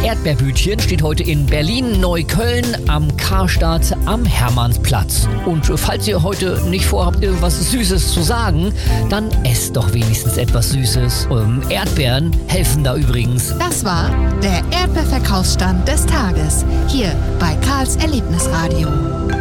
Erdbeerbütchen steht heute in Berlin-Neukölln am Karstadt am Hermannsplatz. Und falls ihr heute nicht vorhabt, irgendwas Süßes zu sagen, dann esst doch wenigstens etwas Süßes. Erdbeeren helfen da übrigens. Das war der Erdbeerverkaufsstand des Tages hier bei Karls Erlebnisradio.